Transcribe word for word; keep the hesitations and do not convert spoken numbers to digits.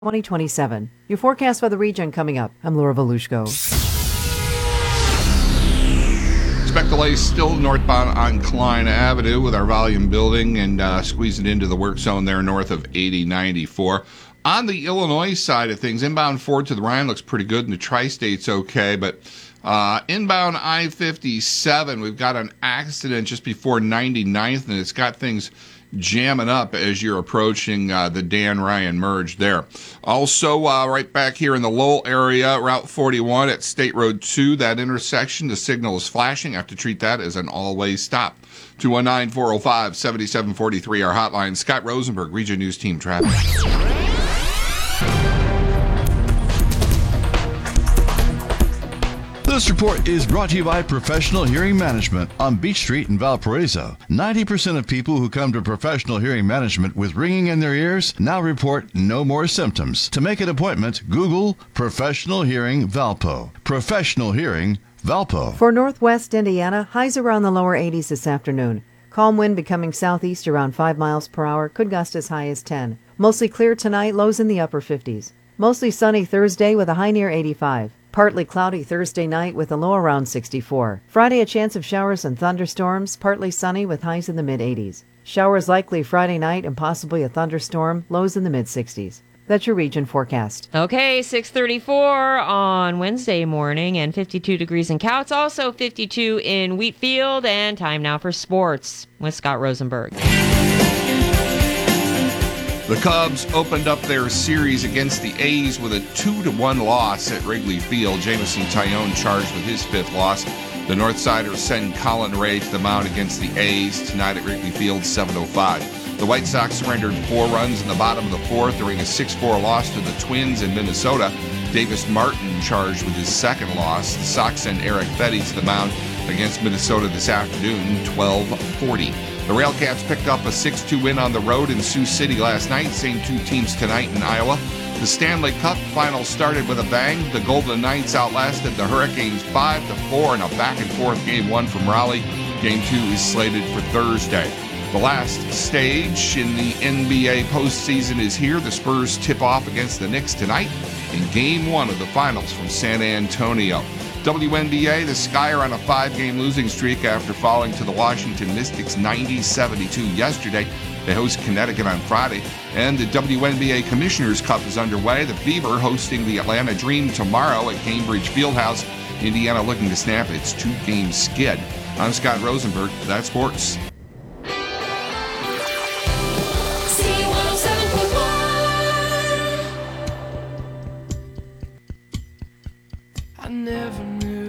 twenty twenty-seven. Your forecast for the region coming up. I'm Laura Volushko. Expect delays still northbound on Klein Avenue with our volume building and uh, squeezing into the work zone there north of eighty ninety-four. On the Illinois side of things, inbound Ford to the Rhine looks pretty good, and the Tri-State's okay, but uh, inbound I fifty-seven, we've got an accident just before ninety-ninth, and it's got things jamming up as you're approaching uh, the Dan Ryan merge there. Also, uh, right back here in the Lowell area, Route forty-one at State Road two, that intersection, the signal is flashing. I have to treat that as an all-way stop. two one nine, four oh five, seven seven four three, our hotline. Scott Rosenberg, Region News Team Traffic. This report is brought to you by Professional Hearing Management on Beach Street in Valparaiso. ninety percent of people who come to Professional Hearing Management with ringing in their ears now report no more symptoms. To make an appointment, Google Professional Hearing Valpo. Professional Hearing Valpo. For northwest Indiana, highs around the lower eighties this afternoon. Calm wind becoming southeast around five miles per hour, could gust as high as ten. Mostly clear tonight, lows in the upper fifties. Mostly sunny Thursday with a high near eighty-five. Partly cloudy Thursday night with a low around sixty-four. Friday, a chance of showers and thunderstorms, partly sunny with highs in the mid-eighties. Showers likely Friday night and possibly a thunderstorm, lows in the mid-sixties. That's your region forecast. Okay, six thirty-four on Wednesday morning and fifty-two degrees in Couts, also fifty-two in Wheatfield, and time now for sports with Scott Rosenberg. The Cubs opened up their series against the A's with a two to one loss at Wrigley Field. Jamison Tyone charged with his fifth loss. The Northsiders send Colin Ray to the mound against the A's tonight at Wrigley Field, seven oh five. The White Sox surrendered four runs in the bottom of the fourth during a six four loss to the Twins in Minnesota. Davis Martin charged with his second loss. The Sox send Eric Betty to the mound against Minnesota this afternoon, twelve forty. The Railcats picked up a six two win on the road in Sioux City last night. Same two teams tonight in Iowa. The Stanley Cup final started with a bang. The Golden Knights outlasted the Hurricanes five to four in a back-and-forth game one from Raleigh. Game two is slated for Thursday. The last stage in the N B A postseason is here. The Spurs tip off against the Knicks tonight in game one of the finals from San Antonio. W N B A, the Sky are on a five-game losing streak after falling to the Washington Mystics ninety seventy-two yesterday. They host Connecticut on Friday. And the W N B A Commissioners' Cup is underway. The Fever hosting the Atlanta Dream tomorrow at Cambridge Fieldhouse. Indiana looking to snap its two-game skid. I'm Scott Rosenberg. That's sports. I never knew